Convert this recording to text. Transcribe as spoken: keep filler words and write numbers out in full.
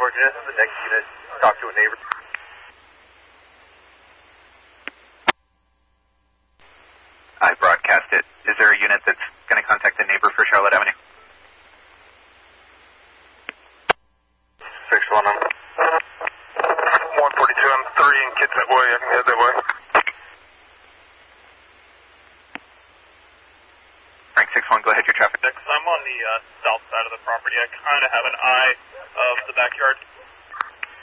unit, the next unit, talk to a neighbor. I broadcast it. Is there a unit that's going to contact the neighbor for Charlotte Avenue? six one, I'm one forty-two, I'm three and kids that way, I can head that way. Frank six one, go ahead, your traffic. I'm on the uh, south side of the property. I kind of have an eye of the backyard.